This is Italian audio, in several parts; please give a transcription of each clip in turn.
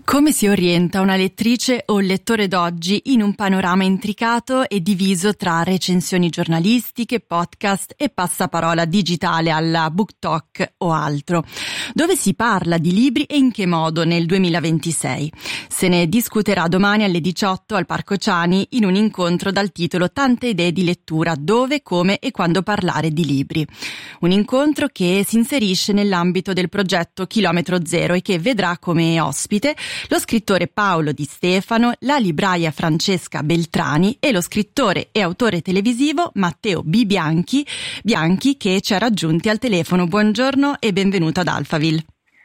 Come si orienta una lettrice o un lettore d'oggi in un panorama intricato e diviso tra recensioni giornalistiche, podcast e passaparola digitale alla BookTok o altro? Dove si parla di libri e in che modo nel 2026? Se ne discuterà domani alle 18 al Parco Ciani in un incontro dal titolo Tante idee di lettura, dove, come e quando parlare di libri. Un incontro che si inserisce nell'ambito del progetto Chilometro Zero e che vedrà come ospite lo scrittore Paolo Di Stefano, la libraia Francesca Beltrani e lo scrittore e autore televisivo Matteo B. Bianchi che ci ha raggiunti al telefono. Buongiorno e benvenuto ad Alphaville.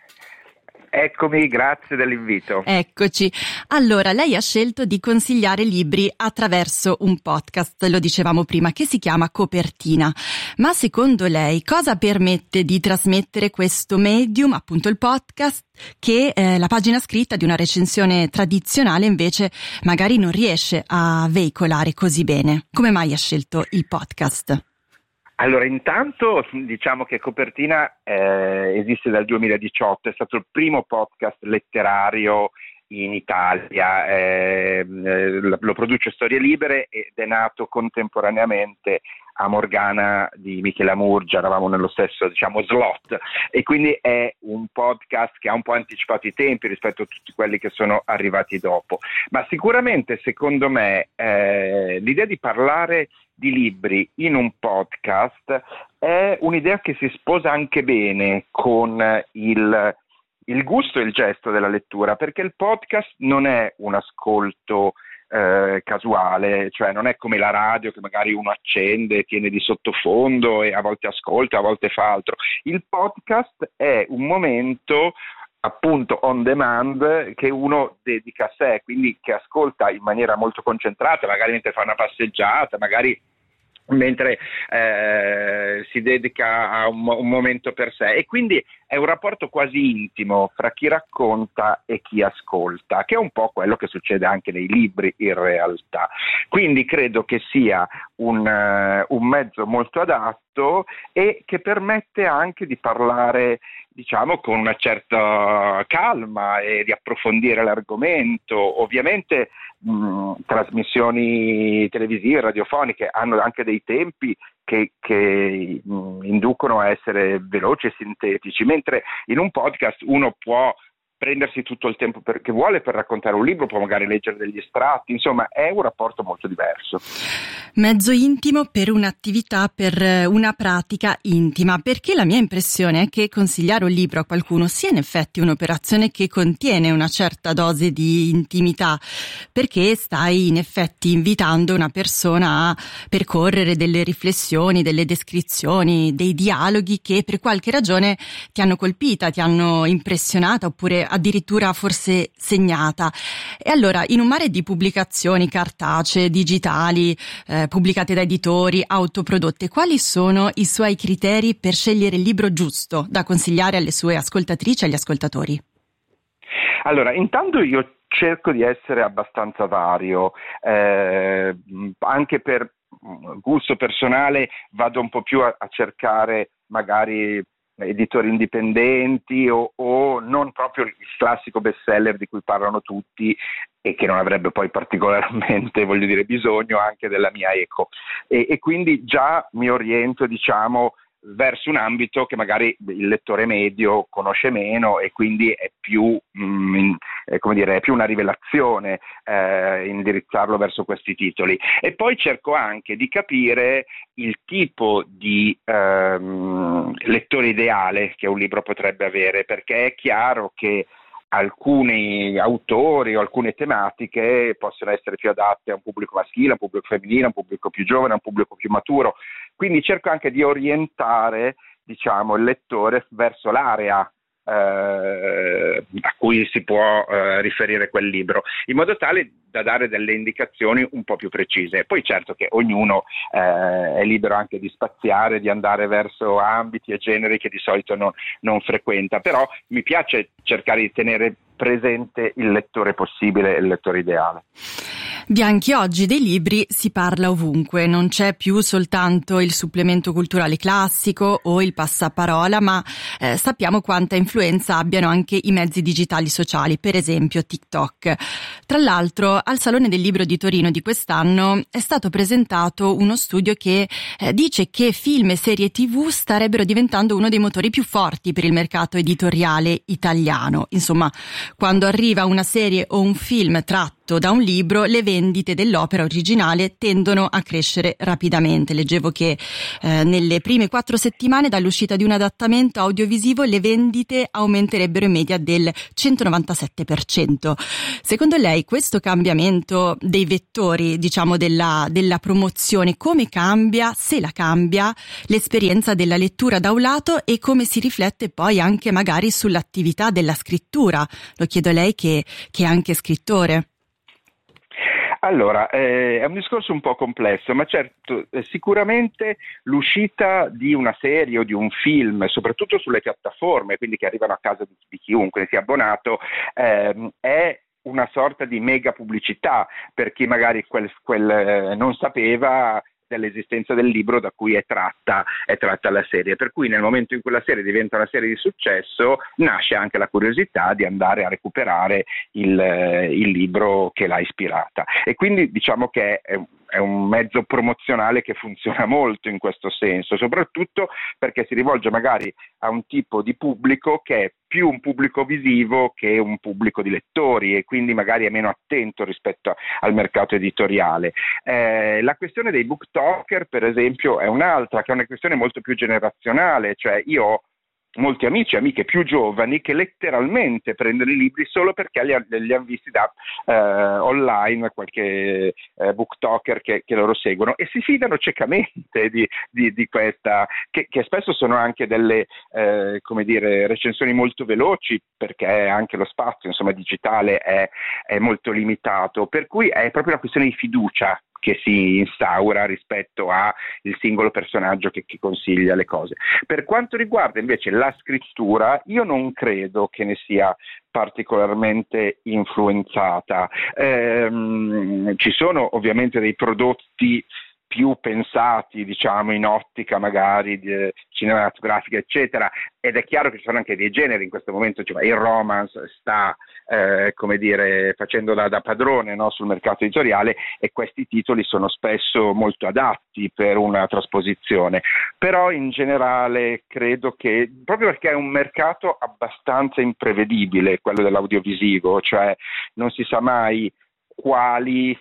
Eccomi, grazie dell'invito. Eccoci. Allora, lei ha scelto di consigliare libri attraverso un podcast, lo dicevamo prima, che si chiama Copertina. Ma secondo lei cosa permette di trasmettere questo medium, appunto il podcast, che la pagina scritta di una recensione tradizionale invece magari non riesce a veicolare così bene? Come mai ha scelto il podcast? Allora, intanto diciamo che Copertina esiste dal 2018, è stato il primo podcast letterario in Italia, lo produce Storie Libere ed è nato contemporaneamente a Morgana di Michela Murgia, eravamo nello stesso slot, e quindi è un podcast che ha un po' anticipato i tempi rispetto a tutti quelli che sono arrivati dopo, ma sicuramente secondo me l'idea di parlare di libri in un podcast è un'idea che si sposa anche bene con il gusto e il gesto della lettura, perché il podcast non è un ascolto casuale, cioè non è come la radio che magari uno accende, tiene di sottofondo e a volte ascolta, a volte fa altro. Il podcast è un momento appunto on demand che uno dedica a sé, quindi che ascolta in maniera molto concentrata, magari mentre fa una passeggiata, magari mentre si dedica a un momento per sé, e quindi è un rapporto quasi intimo fra chi racconta e chi ascolta, che è un po' quello che succede anche nei libri in realtà. Quindi credo che sia un mezzo molto adatto e che permette anche di parlare con una certa calma e di approfondire l'argomento. Ovviamente trasmissioni televisive, radiofoniche hanno anche dei tempi che inducono a essere veloci e sintetici, mentre in un podcast uno può prendersi tutto il tempo che vuole per raccontare un libro, può magari leggere degli estratti, insomma è un rapporto molto diverso. Mezzo intimo per un'attività, per una pratica intima, perché la mia impressione è che consigliare un libro a qualcuno sia in effetti un'operazione che contiene una certa dose di intimità, perché stai in effetti invitando una persona a percorrere delle riflessioni, delle descrizioni, dei dialoghi che per qualche ragione ti hanno colpita, ti hanno impressionata oppure addirittura forse segnata. E allora, in un mare di pubblicazioni cartacee, digitali, pubblicate da editori, autoprodotte, quali sono i suoi criteri per scegliere il libro giusto da consigliare alle sue ascoltatrici e agli ascoltatori? Allora, intanto io cerco di essere abbastanza vario, anche per gusto personale vado un po' più a cercare magari editori indipendenti o non proprio il classico bestseller di cui parlano tutti e che non avrebbe poi particolarmente, bisogno anche della mia eco. E quindi già mi oriento, verso un ambito che magari il lettore medio conosce meno e quindi è più, è più una rivelazione indirizzarlo verso questi titoli. E poi cerco anche di capire il tipo di lettore ideale che un libro potrebbe avere, perché è chiaro che alcuni autori o alcune tematiche possono essere più adatte a un pubblico maschile, a un pubblico femminile, a un pubblico più giovane, a un pubblico più maturo. Quindi cerco anche di orientare, il lettore verso l'area a cui si può riferire quel libro, in modo tale da dare delle indicazioni un po' più precise. Poi certo che ognuno è libero anche di spaziare, di andare verso ambiti e generi che di solito non frequenta, però mi piace cercare di tenere presente il lettore possibile e il lettore ideale. Bianchi, oggi dei libri si parla ovunque, non c'è più soltanto il supplemento culturale classico o il passaparola, ma sappiamo quanta influenza abbiano anche i mezzi digitali sociali, per esempio TikTok. Tra l'altro, al Salone del Libro di Torino di quest'anno è stato presentato uno studio che dice che film e serie TV starebbero diventando uno dei motori più forti per il mercato editoriale italiano. Insomma, quando arriva una serie o un film tratto da un libro, le vendite dell'opera originale tendono a crescere rapidamente. Leggevo che nelle prime 4 settimane dall'uscita di un adattamento audiovisivo le vendite aumenterebbero in media del 197%. Secondo lei questo cambiamento dei vettori, diciamo della promozione, come cambia, se la cambia, l'esperienza della lettura da un lato e come si riflette poi anche magari sull'attività della scrittura? Lo chiedo a lei che è anche scrittore. Allora, è un discorso un po' complesso, ma certo, sicuramente l'uscita di una serie o di un film, soprattutto sulle piattaforme, quindi che arrivano a casa di chiunque sia abbonato, è una sorta di mega pubblicità per chi magari non sapeva dell'esistenza del libro da cui è tratta la serie, per cui nel momento in cui la serie diventa una serie di successo nasce anche la curiosità di andare a recuperare il libro che l'ha ispirata, e quindi diciamo che è un mezzo promozionale che funziona molto in questo senso, soprattutto perché si rivolge magari a un tipo di pubblico che è più un pubblico visivo che un pubblico di lettori, e quindi magari è meno attento rispetto al mercato editoriale. La questione dei booktalker, per esempio, è un'altra, che è una questione molto più generazionale, cioè io ho molti amici e amiche più giovani che letteralmente prendono i libri solo perché li hanno visti da online, qualche booktalker che loro seguono, e si fidano ciecamente di questa, che spesso sono anche delle recensioni molto veloci, perché anche lo spazio digitale è molto limitato, per cui è proprio una questione di fiducia che si instaura rispetto al singolo personaggio che consiglia le cose. Per quanto riguarda invece la scrittura, io non credo che ne sia particolarmente influenzata. Ci sono ovviamente dei prodotti più pensati, diciamo, in ottica magari cinematografica, eccetera, ed è chiaro che ci sono anche dei generi in questo momento, cioè il romance sta facendo da padrone, no, sul mercato editoriale, e questi titoli sono spesso molto adatti per una trasposizione, però in generale credo che, proprio perché è un mercato abbastanza imprevedibile quello dell'audiovisivo, cioè non si sa mai quali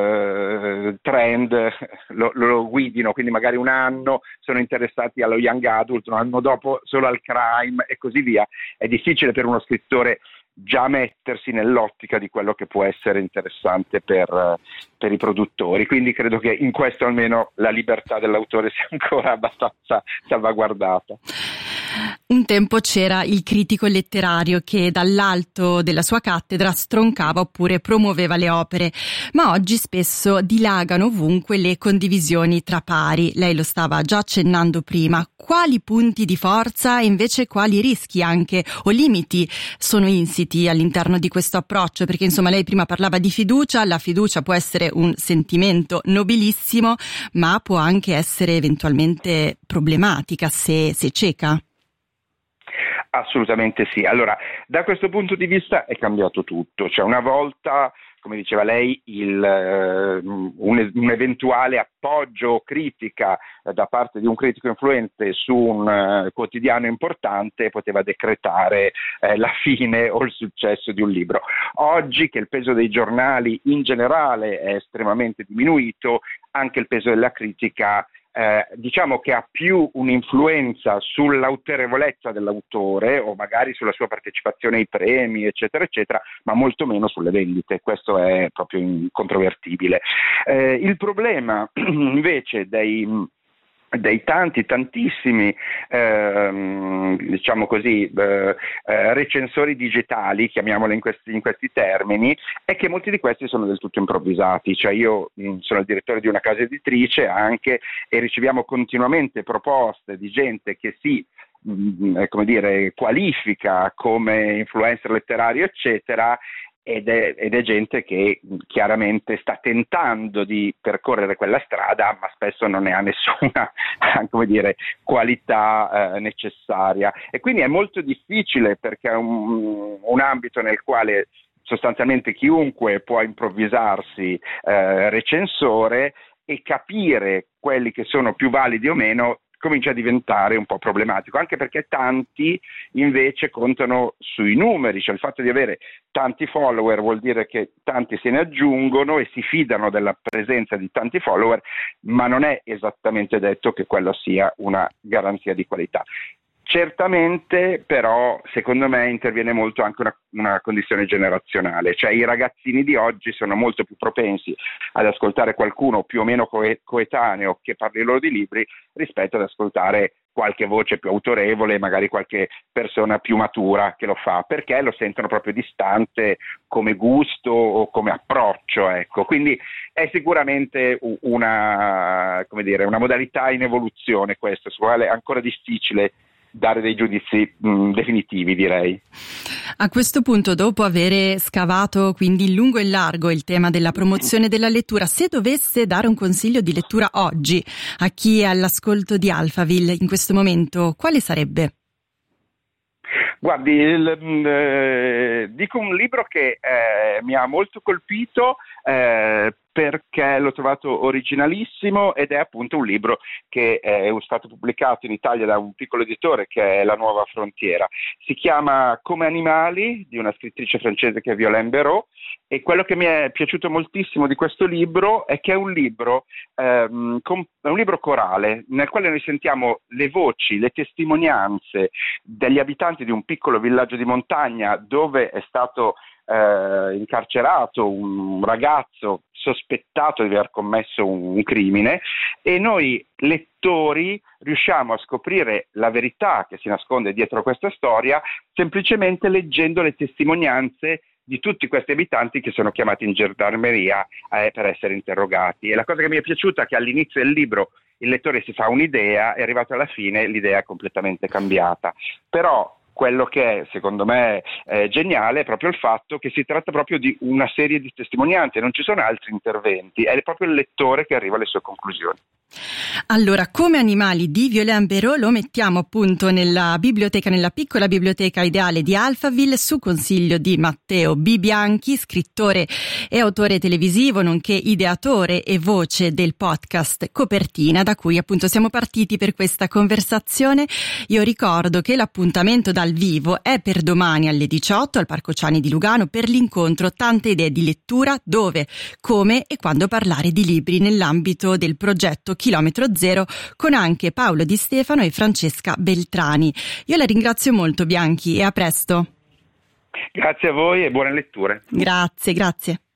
trend lo guidino, quindi magari un anno sono interessati allo young adult, un anno dopo solo al crime e così via. È difficile per uno scrittore già mettersi nell'ottica di quello che può essere interessante per i produttori, quindi credo che in questo almeno la libertà dell'autore sia ancora abbastanza salvaguardata. Un tempo c'era il critico letterario che dall'alto della sua cattedra stroncava oppure promuoveva le opere, ma oggi spesso dilagano ovunque le condivisioni tra pari. Lei lo stava già accennando prima. Quali punti di forza e invece quali rischi anche o limiti sono insiti all'interno di questo approccio? Perché insomma lei prima parlava di fiducia, la fiducia può essere un sentimento nobilissimo, ma può anche essere eventualmente problematica se cieca. Assolutamente sì. Allora, da questo punto di vista è cambiato tutto. Cioè, una volta, come diceva lei, un eventuale appoggio o critica da parte di un critico influente su un quotidiano importante poteva decretare la fine o il successo di un libro. Oggi, che il peso dei giornali in generale è estremamente diminuito, anche il peso della critica diciamo che ha più un'influenza sull'autorevolezza dell'autore o magari sulla sua partecipazione ai premi, eccetera, eccetera, ma molto meno sulle vendite. Questo è proprio incontrovertibile. Il problema invece dei tantissimi diciamo così recensori digitali, chiamiamoli in questi termini, è che molti di questi sono del tutto improvvisati. Cioè io sono il direttore di una casa editrice anche, e riceviamo continuamente proposte di gente che si qualifica come influencer letterario, eccetera, ed è gente che chiaramente sta tentando di percorrere quella strada, ma spesso non ne ha nessuna come dire, qualità necessaria, e quindi è molto difficile, perché è un ambito nel quale sostanzialmente chiunque può improvvisarsi recensore, e capire quelli che sono più validi o meno comincia a diventare un po' problematico, anche perché tanti invece contano sui numeri, cioè il fatto di avere tanti follower vuol dire che tanti se ne aggiungono e si fidano della presenza di tanti follower, ma non è esattamente detto che quella sia una garanzia di qualità. Certamente però secondo me interviene molto anche una condizione generazionale, cioè i ragazzini di oggi sono molto più propensi ad ascoltare qualcuno più o meno coetaneo che parli loro di libri, rispetto ad ascoltare qualche voce più autorevole, magari qualche persona più matura che lo fa, perché lo sentono proprio distante come gusto o come approccio, ecco. Quindi è sicuramente una modalità in evoluzione questa, su quale è ancora difficile dare dei giudizi definitivi, direi. A questo punto, dopo avere scavato quindi in lungo e in largo il tema della promozione della lettura, se dovesse dare un consiglio di lettura oggi a chi è all'ascolto di Alphaville in questo momento, quale sarebbe? Guardi, dico un libro che mi ha molto colpito perché l'ho trovato originalissimo, ed è appunto un libro che è stato pubblicato in Italia da un piccolo editore che è La Nuova Frontiera. Si chiama Come Animali, di una scrittrice francese che è Violaine Béraud, e quello che mi è piaciuto moltissimo di questo libro è che è un libro corale, nel quale noi sentiamo le voci, le testimonianze degli abitanti di un piccolo villaggio di montagna dove è stato incarcerato un ragazzo sospettato di aver commesso un crimine, e noi lettori riusciamo a scoprire la verità che si nasconde dietro questa storia semplicemente leggendo le testimonianze di tutti questi abitanti che sono chiamati in gendarmeria per essere interrogati. E la cosa che mi è piaciuta è che all'inizio del libro il lettore si fa un'idea e arrivato alla fine l'idea è completamente cambiata. Però quello che è, secondo me, geniale è proprio il fatto che si tratta proprio di una serie di testimonianze, non ci sono altri interventi, è proprio il lettore che arriva alle sue conclusioni. Allora, Come Animali di Violaine Béraud lo mettiamo appunto nella biblioteca, nella piccola biblioteca ideale di Alphaville, su consiglio di Matteo B. Bianchi, scrittore e autore televisivo, nonché ideatore e voce del podcast Copertina, da cui appunto siamo partiti per questa conversazione. Io ricordo che l'appuntamento dal vivo è per domani alle 18 al Parco Ciani di Lugano per l'incontro Tante idee di lettura, dove, come e quando parlare di libri nell'ambito del progetto Chilometro Zero, con anche Paolo Di Stefano e Francesca Beltrani. Io la ringrazio molto, Bianchi, e a presto. Grazie a voi e buone letture. Grazie.